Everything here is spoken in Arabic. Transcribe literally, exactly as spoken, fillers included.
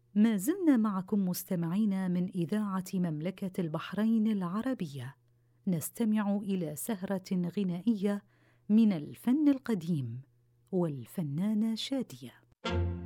ما زلنا معكم مستمعين من إذاعة مملكة البحرين العربية، نستمع إلى سهرة غنائية من الفن القديم والفنانة شادية.